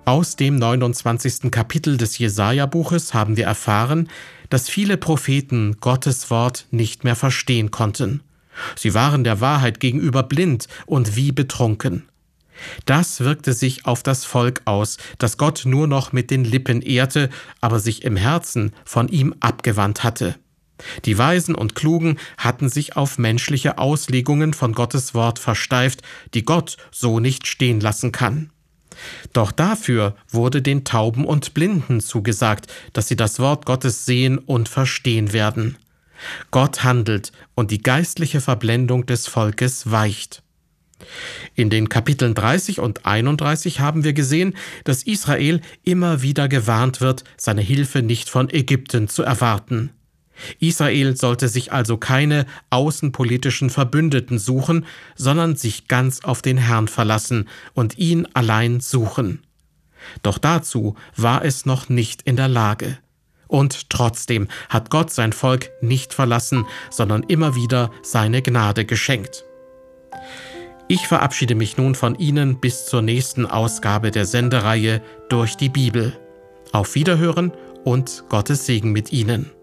Aus dem 29. Kapitel des Jesaja-Buches haben wir erfahren, dass viele Propheten Gottes Wort nicht mehr verstehen konnten. Sie waren der Wahrheit gegenüber blind und wie betrunken. Das wirkte sich auf das Volk aus, das Gott nur noch mit den Lippen ehrte, aber sich im Herzen von ihm abgewandt hatte. Die Weisen und Klugen hatten sich auf menschliche Auslegungen von Gottes Wort versteift, die Gott so nicht stehen lassen kann. Doch dafür wurde den Tauben und Blinden zugesagt, dass sie das Wort Gottes sehen und verstehen werden. Gott handelt und die geistliche Verblendung des Volkes weicht. In den Kapiteln 30 und 31 haben wir gesehen, dass Israel immer wieder gewarnt wird, seine Hilfe nicht von Ägypten zu erwarten. Israel sollte sich also keine außenpolitischen Verbündeten suchen, sondern sich ganz auf den Herrn verlassen und ihn allein suchen. Doch dazu war es noch nicht in der Lage. Und trotzdem hat Gott sein Volk nicht verlassen, sondern immer wieder seine Gnade geschenkt. Ich verabschiede mich nun von Ihnen bis zur nächsten Ausgabe der Sendereihe Durch die Bibel. Auf Wiederhören und Gottes Segen mit Ihnen.